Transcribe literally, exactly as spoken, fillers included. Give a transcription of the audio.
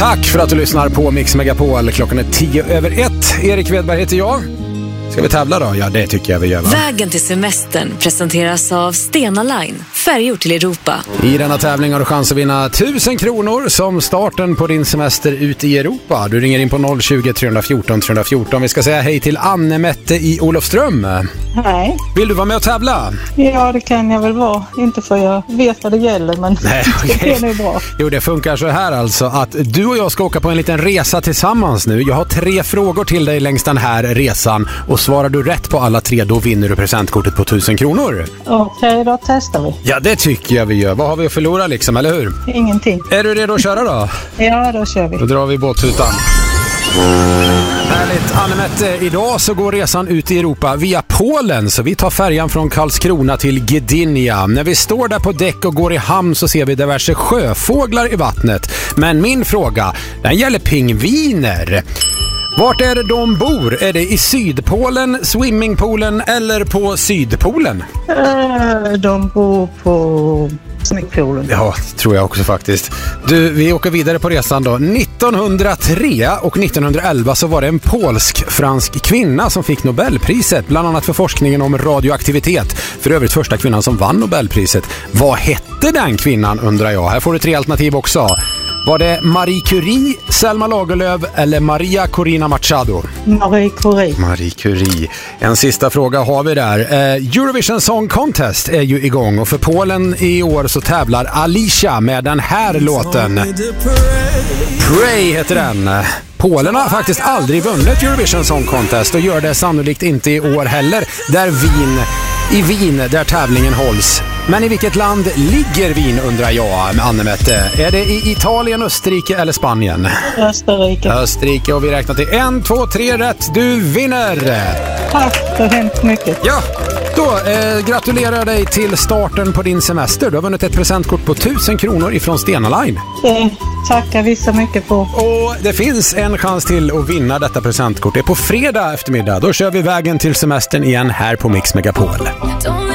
Tack för att du lyssnar på Mix Megapol. Klockan är tio över ett. Erik Wedberg heter jag. Ska vi tävla då? Ja, det tycker jag vi gör, va? Vägen till semestern presenteras av Stena Line. Färjor till Europa. I denna tävling har du chans att vinna tusen kronor som starten på din semester ut i Europa. Du ringer in på noll tjugo, tre fjorton, tre fjorton. Vi ska säga hej till Anne-Mette i Olofström. Hej. Vill du vara med och tävla? Ja, det kan jag väl vara. Inte för jag vet vad det gäller, men Nej, okay. Det är nog bra. Jo, det funkar så här alltså att du och jag ska åka på en liten resa tillsammans nu. Jag har tre frågor till dig längs den här resan och svarar du rätt på alla tre, då vinner du presentkortet på tusen kronor. Okej, okay, då testar vi. Ja, det tycker jag vi gör. Vad har vi att förlora liksom, eller hur? Ingenting. Är du redo att köra då? Ja, då kör vi. Då drar vi båttutan. Härligt, Anne-Mette. Idag så går resan ut i Europa via Polen, så vi tar färjan från Karlskrona till Gdynia. När vi står där på däck och går i hamn så ser vi diverse sjöfåglar i vattnet. Men min fråga, den gäller pingviner. Vart är det de bor? Är det i Sydpolen, swimmingpoolen eller på Sydpolen? Äh, de bor på swimmingpoolen. Ja, tror jag också faktiskt. Du, vi åker vidare på resan då. nittonhundratre och nittonhundraelva så var det en polsk-fransk kvinna som fick Nobelpriset, bland annat för forskningen om radioaktivitet. För övrigt första kvinnan som vann Nobelpriset. Vad hette den kvinnan, undrar jag? Här får du tre alternativ också. Var det Marie Curie, Selma Lagerlöf eller Maria Corina Machado? Marie Curie. Marie Curie. En sista fråga har vi där. Eh, Eurovision Song Contest är ju igång och för Polen i år så tävlar Alicia med den här låten. Pray heter den. Polen har faktiskt aldrig vunnit Eurovision Song Contest och gör det sannolikt inte i år heller. Där Wien, i Wien där tävlingen hålls. Men i vilket land ligger Wien, undrar jag, med Anne-Mette? Är det i Italien, Österrike eller Spanien? Österrike. Österrike, och vi räknar till en, två, tre rätt. Du vinner! Tack så hemskt mycket. Ja, då eh, gratulerar jag dig till starten på din semester. Du har vunnit ett presentkort på tusen kronor ifrån Stena Line. Det tackar vi så mycket på. Och det finns en chans till att vinna detta presentkort. Det är på fredag eftermiddag. Då kör vi vägen till semestern igen här på Mix Megapol.